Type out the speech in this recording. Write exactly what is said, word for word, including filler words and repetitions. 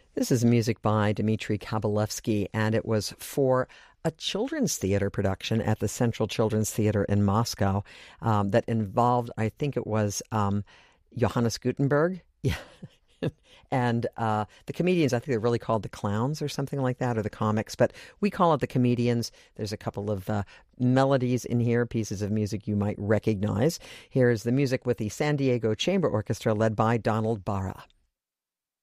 This is music by Dmitry Kabalevsky, and it was for a children's theater production at the Central Children's Theater in Moscow um, that involved, I think it was um, Johannes Gutenberg. Yeah. And uh, the comedians, I think they're really called the clowns or something like that, or the comics, but we call it the comedians. There's a couple of uh, melodies in here, pieces of music you might recognize. Here's the music with the San Diego Chamber Orchestra led by Donald Barra.